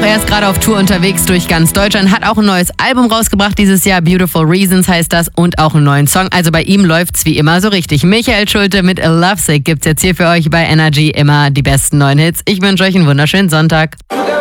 Er ist gerade auf Tour unterwegs durch ganz Deutschland, hat auch ein neues Album rausgebracht dieses Jahr. Beautiful Reasons heißt das und auch einen neuen Song. Also bei ihm läuft's wie immer so richtig. Michael Schulte mit Lovesick gibt's jetzt hier für euch bei Energy immer die besten neuen Hits. Ich wünsche euch einen wunderschönen Sonntag.